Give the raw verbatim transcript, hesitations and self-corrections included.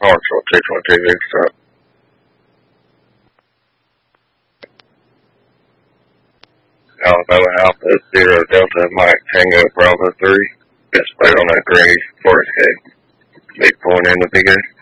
Hartsville two twenty-two Big Stop. Alabama Alpha zero Delta Mike Tango Bravo three. Just played on that gray forest head. Big point in the big end.